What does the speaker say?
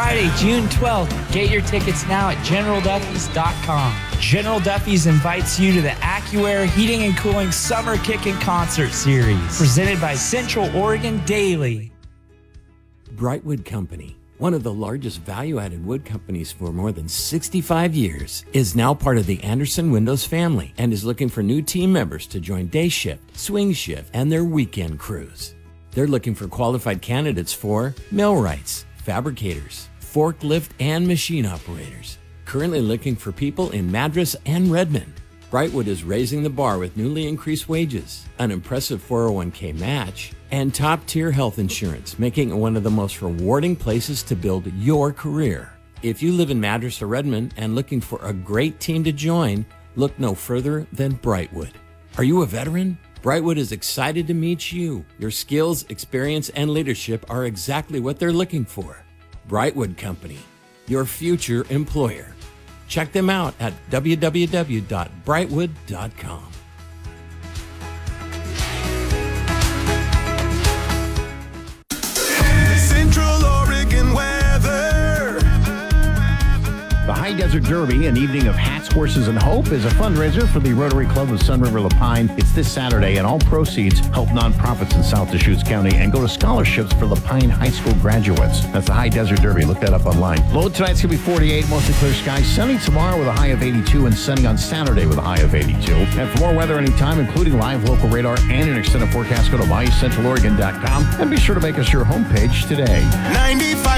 Friday, June 12th. Get your tickets now at GeneralDuffy's.com. General Duffy's invites you to the AccuAir Heating and Cooling Summer Kickin' Concert Series, presented by Central Oregon Daily. Brightwood Company, one of the largest value-added wood companies for more than 65 years, is now part of the Anderson Windows family and is looking for new team members to join day shift, swing shift, and their weekend crews. They're looking for qualified candidates for millwrights, fabricators, forklift, and machine operators. Currently looking for people in Madras and Redmond. Brightwood is raising the bar with newly increased wages, an impressive 401k match, and top-tier health insurance, making it one of the most rewarding places to build your career. If you live in Madras or Redmond and looking for a great team to join, look no further than Brightwood. Are you a veteran? Brightwood is excited to meet you. Your skills, experience, and leadership are exactly what they're looking for. Brightwood Company, your future employer. Check them out at www.brightwood.com. Central Oregon weather. The High Desert Derby, an evening of hats, horses, and hope, is a fundraiser for the Rotary Club of Sun River La Pine. It's this Saturday, and all proceeds help nonprofits in South Deschutes County and go to scholarships for La Pine High School graduates. That's the High Desert Derby. Look that up online. Low tonight's going to be 48, mostly clear skies. Sunny tomorrow with a high of 82, and sunny on Saturday with a high of 82. And for more weather anytime, including live local radar and an extended forecast, go to mycentraloregon.com and be sure to make us your homepage today. 90